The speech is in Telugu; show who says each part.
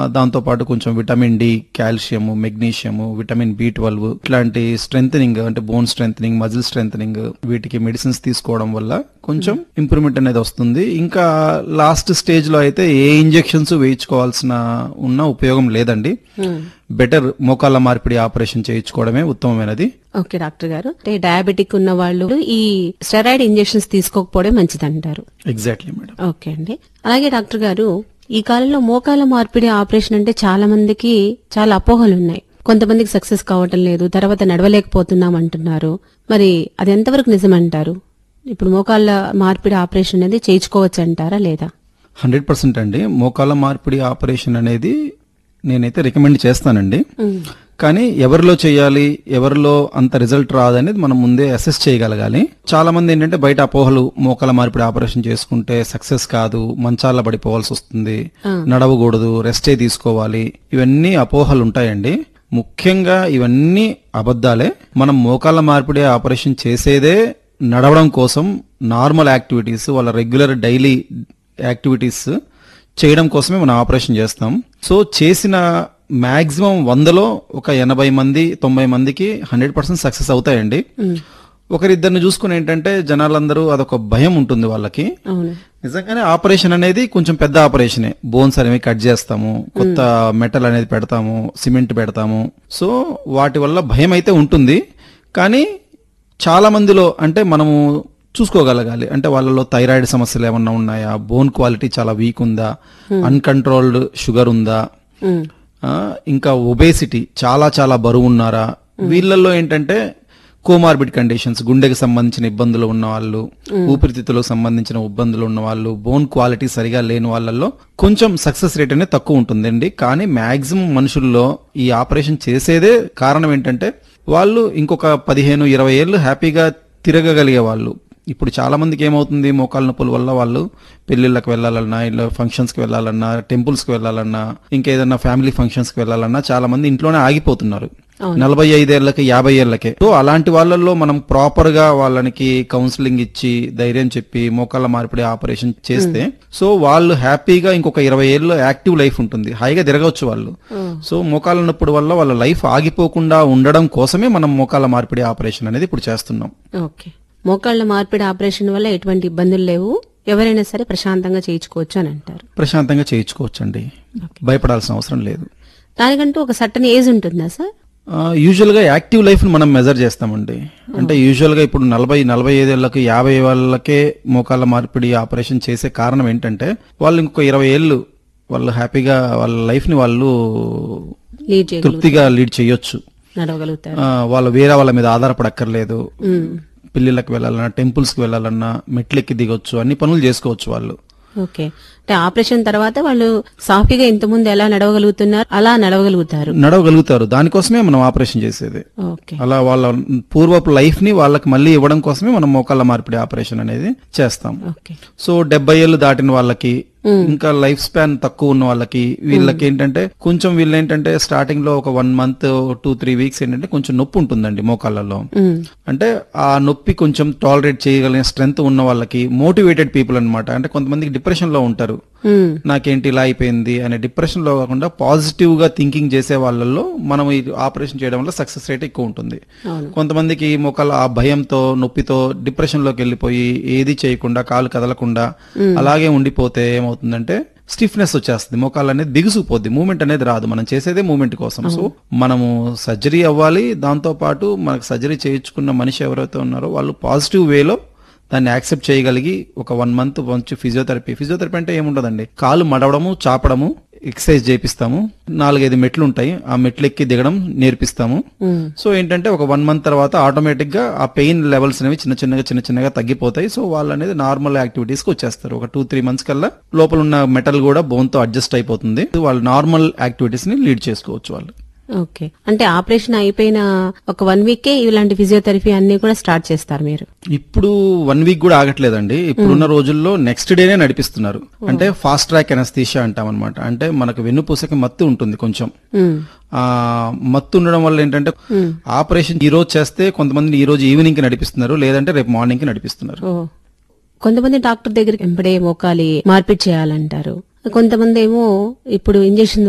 Speaker 1: దాంతో పాటు కొంచెం vitamin D, calcium, magnesium, vitamin B12 ఇట్లాంటి స్ట్రెంథనింగ్ అంటే బోన్ స్ట్రెంథనింగ్, మజిల్ స్ట్రెంథనింగ్ వీటికి మెడిసిన్స్ తీసుకోవడం వల్ల కొంచెం ఇంప్రూవ్మెంట్ అనేది వస్తుంది. ఇంకా లాస్ట్ స్టేజ్ లో అయితే ఏ ఇంజెక్షన్స్ వేయించుకోవాల్సిన ఉన్న ఉపయోగం లేదండి. బెటర్ మోకాళ్ళ మార్పిడి ఆపరేషన్ చేయించుకోవడమే ఉత్తమమైనది.
Speaker 2: ఓకే డాక్టర్ గారు, అంటే డయాబెటిక్ ఉన్న వాళ్ళు ఈ స్టెరాయిడ్ ఇంజెక్షన్స్ తీసుకోకపోవడం మంచిదంటారు.
Speaker 1: Exactly madam.
Speaker 2: ఓకే అండి. అలాగే డాక్టర్ గారు, ఈ కాలంలో మోకాళ్ళ మార్పిడి ఆపరేషన్ అంటే చాలా మందికి చాలా అపోహలు ఉన్నాయి. కొంతమందికి సక్సెస్ కావటం లేదు, తర్వాత నడవలేకపోతున్నాం అంటున్నారు. మరి అది ఎంతవరకు నిజమంటారు? ఇప్పుడు మోకాళ్ళ మార్పిడి ఆపరేషన్ అనేది చేయించుకోవచ్చు అంటారా లేదా?
Speaker 1: 100% అండి. మోకాళ్ళ మార్పిడి ఆపరేషన్ అనేది నేనైతే రికమెండ్ చేస్తానండి. కానీ ఎవరిలో చేయాలి, ఎవరిలో అంత రిజల్ట్ రాదనేది మనం ముందే అసెస్ చేయగలగాలి. చాలా మంది ఏంటంటే బయట అపోహలు, మోకాళ్ళ మార్పిడి ఆపరేషన్ చేసుకుంటే సక్సెస్ కాదు, మంచాల పడిపోవాల్సి వస్తుంది, నడవకూడదు, రెస్టే తీసుకోవాలి, ఇవన్నీ అపోహలు ఉంటాయండి. ముఖ్యంగా ఇవన్నీ అబద్ధాలే. మనం మోకాళ్ళ మార్పిడి ఆపరేషన్ చేసేదే నడవడం కోసం, నార్మల్ యాక్టివిటీస్, వాళ్ళ రెగ్యులర్ డైలీ యాక్టివిటీస్ చేయడం కోసమే మనం ఆపరేషన్ చేస్తాం. సో చేసిన మాక్సిమం 100లో ఒక 80 మంది 90 మందికి 100% సక్సెస్ అవుతాయండి. ఒకరిద్దరిని చూసుకుని ఏంటంటే జనాలందరూ అదొక భయం ఉంటుంది వాళ్ళకి. నిజంగానే ఆపరేషన్ అనేది కొంచెం పెద్ద ఆపరేషనే. బోన్స్ అనేవి కట్ చేస్తాము, కొత్త మెటల్ అనేది పెడతాము, సిమెంట్ పెడతాము. సో వాటి వల్ల భయం అయితే ఉంటుంది. కానీ చాలా మందిలో అంటే మనము చూసుకోగలగాలి. అంటే వాళ్ళలో థైరాయిడ్ సమస్యలు ఏమన్నా ఉన్నాయా, బోన్ క్వాలిటీ చాలా వీక్ ఉందా, అన్కంట్రోల్డ్ షుగర్ ఉందా, ఇంకా ఒబేసిటీ చాలా చాలా బరువు ఉన్నారా, వీళ్ళల్లో ఏంటంటే కోమార్బిడ్ కండిషన్స్, గుండెకి సంబంధించిన ఇబ్బందులు ఉన్న వాళ్ళు, ఊపిరితిత్తులకు సంబంధించిన ఇబ్బందులు ఉన్న వాళ్ళు, బోన్ క్వాలిటీ సరిగా లేని వాళ్ళల్లో కొంచెం సక్సెస్ రేట్ అనేది తక్కువ ఉంటుందండి. కానీ మాక్సిమం మనుషుల్లో ఈ ఆపరేషన్ చేసేదే కారణం ఏంటంటే వాళ్ళు ఇంకొక 15-20 ఏళ్ళు హ్యాపీగా తిరగగలిగే వాళ్ళు. ఇప్పుడు చాలా మందికి ఏమవుతుంది, మోకాళ్ళ నొప్పుల వల్ల వాళ్ళు పెళ్లిళ్ళకి వెళ్లాలన్నా, ఇలా ఫంక్షన్స్ కి వెళ్లాలన్నా, టెంపుల్స్ కి వెళ్లాలన్నా, ఇంకేదన్నా ఫ్యామిలీ ఫంక్షన్స్ కి వెళ్లాలన్నా చాలా మంది ఇంట్లోనే ఆగిపోతున్నారు 45 ఏళ్లకి 50 ఏళ్లకే. సో అలాంటి వాళ్ళల్లో మనం ప్రాపర్ గా వాళ్ళకి కౌన్సిలింగ్ ఇచ్చి ధైర్యం చెప్పి మోకాళ్ళ మార్పిడి ఆపరేషన్ చేస్తే సో వాళ్ళు హ్యాపీగా ఇంకొక 20 ఏళ్ళు యాక్టివ్ లైఫ్ ఉంటుంది, హాయిగా తిరగవచ్చు వాళ్ళు. సో మోకాళ్ళ నొప్పి వల్ల వాళ్ళ లైఫ్ ఆగిపోకుండా ఉండడం కోసమే మనం మోకాళ్ళ మార్పిడి ఆపరేషన్ అనేది ఇప్పుడు చేస్తున్నాం.
Speaker 2: ఓకే, మోకాళ్ళ మార్పిడి ఆపరేషన్ వల్ల ఎటువంటి ఇబ్బందులు లేవు, ఎవరైనా సరే ప్రశాంతంగా చేయించుకోవచ్చు అని అంటారు.
Speaker 1: ప్రశాంతంగా చేయించుకోవచ్చండి, భయపడాల్సిన అవసరం లేదు.
Speaker 2: దానికంటూ ఒక సర్టన్ ఏజ్ ఉంటుందా సార్?
Speaker 1: యూజువల్ గా యాక్టివ్ లైఫ్ ను మనం మెజర్ చేస్తామండి. అంటే యూజువల్ గా ఇప్పుడు 40-45 ఏళ్లకు 50 వాళ్ళకే మోకాళ్ళ మార్పిడి ఆపరేషన్ చేసే కారణం ఏంటంటే వాళ్ళు ఇంకొక 20 ఏళ్ళు వాళ్ళు హ్యాపీగా వాళ్ళ లైఫ్ ని వాళ్ళు తృప్తిగా లీడ్ చేయొచ్చు,
Speaker 2: నడవగలుగుతారు.
Speaker 1: వాళ్ళు వేరే వాళ్ళ మీద ఆధారపడక్కర్లేదు. పెళ్లిళ్ళకి వెళ్లాలన్నా, టెంపుల్స్ కి వెళ్లాలన్నా మెట్లెక్కి దిగొచ్చు, అన్ని పనులు చేసుకోవచ్చు వాళ్ళు.
Speaker 2: ఓకే, అంటే ఆపరేషన్ తర్వాత వాళ్ళు సాఫీగా ఇంతకుముందు ఎలా నడవగలుగుతున్నారు అలా నడవగలుగుతారు. దానికోసమే మనం ఆపరేషన్ చేసేది. అలా వాళ్ళ పూర్వపు లైఫ్ ని వాళ్ళకి మళ్ళీ ఇవ్వడం కోసమే మనం మోకాళ్ళ మార్పిడి ఆపరేషన్ అనేది చేస్తాం. సో 70 ఏళ్ళు దాటిన వాళ్ళకి, ఇంకా లైఫ్ స్పాన్ తక్కువ ఉన్న వాళ్ళకి, వీళ్ళకి ఏంటంటే కొంచెం వీళ్ళేంటంటే స్టార్టింగ్ లో ఒక 1 మంత్ 2-3 వీక్స్ ఏంటంటే కొంచెం నొప్పి ఉంటుందండి మోకాళ్ళలో. అంటే ఆ నొప్పి కొంచెం టాలరేట్ చేయగలిగిన స్ట్రెంత్ ఉన్న వాళ్ళకి, మోటివేటెడ్ పీపుల్ అన్నమాట. అంటే కొంతమందికి డిప్రెషన్ లో ఉంటారు, నాకేంటి ఇలా అయిపోయింది అనే డిప్రెషన్ లో కాకుండా పాజిటివ్ గా థింకింగ్ చేసే వాళ్ళల్లో మనం ఈ ఆపరేషన్ చేయడం వల్ల సక్సెస్ రేట్ ఎక్కువ ఉంటుంది. కొంతమందికి మోకాళ్ళ ఆ భయంతో నొప్పితో డిప్రెషన్ లోకి వెళ్ళిపోయి ఏది చేయకుండా, కాలు కదలకుండా అలాగే ఉండిపోతే ఏమవుతుందంటే స్టిఫ్నెస్ వచ్చేస్తుంది, మోకాళ్ళు అనేది బిగుసుకుపోద్ది, మూవ్మెంట్ అనేది రాదు. మనం చేసేదే మూవ్మెంట్ కోసం. సో మనము సర్జరీ అవ్వాలి, దాంతో పాటు మనకు సర్జరీ చేయించుకున్న మనిషి ఎవరైతే ఉన్నారో వాళ్ళు పాజిటివ్ వేలో దాన్ని యాక్సెప్ట్ చేయగలిగి ఒక 1 మంత్ మంచి ఫిజియోథెరపీ అంటే ఏముండదండి, కాలు మడవడము, చాపడము, ఎక్సర్సైజ్ చేపిస్తాము, 4-5 మెట్లు ఉంటాయి, ఆ మెట్లు ఎక్కి దిగడం నేర్పిస్తాము. సో ఏంటంటే ఒక 1 మంత్ తర్వాత ఆటోమేటిక్ గా ఆ పెయిన్ లెవెల్స్ అనేవి చిన్న చిన్నగా తగ్గిపోతాయి. సో వాళ్ళు అనేది నార్మల్ యాక్టివిటీస్ కి వచ్చేస్తారు. ఒక 2-3 మంత్స్ కల్లా లోపల ఉన్న మెటల్ కూడా బోన్ తో అడ్జస్ట్ అయిపోతుంది, వాళ్ళు నార్మల్ యాక్టివిటీస్ ని లీడ్ చేసుకోవచ్చు వాళ్ళు. ఓకే, అంటే ఆపరేషన్ అయిపోయిన ఒక 1 వీకే ఇలాంటి ఫిజియోథెరపీ అన్ని కూడా స్టార్ట్ చేస్తారు మీరు? ఇప్పుడు
Speaker 1: 1 వీక్ కూడా ఆగట్లేదండి. ఇప్పుడున్న రోజుల్లో నెక్స్ట్ డేనే నడిపిస్తున్నారు. అంటే ఫాస్ట్ ట్రాక్ ఎనస్థీషియా అంటాం అనమాట. అంటే మనకు వెన్నుపూసకి మత్తు ఉంటుంది కొంచెం. ఆ మత్తు ఉండడం వల్ల ఏంటంటే ఆపరేషన్ ఈ రోజు చేస్తే కొంతమంది ఈ రోజు ఈవినింగ్ కి నడిపిస్తున్నారు, లేదంటే రేపు మార్నింగ్ కి నడిపిస్తున్నారు.
Speaker 2: కొంతమంది డాక్టర్ దగ్గరికి వెంబడే మోకాలి మార్పిడి చేయాలంటారు, కొంతమంది ఏమో ఇప్పుడు ఇంజెక్షన్